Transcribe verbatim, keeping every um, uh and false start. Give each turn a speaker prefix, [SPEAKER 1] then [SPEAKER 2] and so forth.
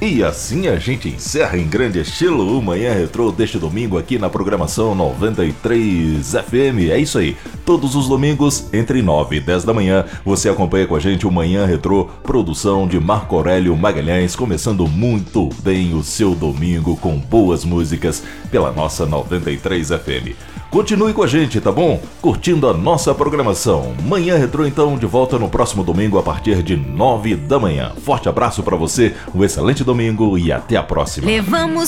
[SPEAKER 1] E assim a gente encerra em grande estilo o Manhã Retrô deste domingo aqui na programação noventa e três F M. É isso aí, todos os domingos entre nove e dez da manhã você acompanha com a gente o Manhã Retrô, produção de Marco Aurélio Magalhães, começando muito bem o seu domingo com boas músicas pela nossa noventa e três F M. Continue com a gente, tá bom? Curtindo a nossa programação. Manhã Retrô, então, de volta no próximo domingo a partir de nove da manhã. Forte abraço pra você, um excelente domingo e até a próxima.
[SPEAKER 2] Levamos